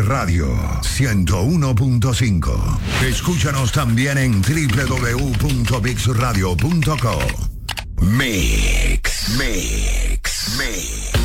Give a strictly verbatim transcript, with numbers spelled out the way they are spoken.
Radio ciento uno punto cinco. Escúchanos también en doble u doble u doble u punto mix radio punto com. Mix, mix, mix.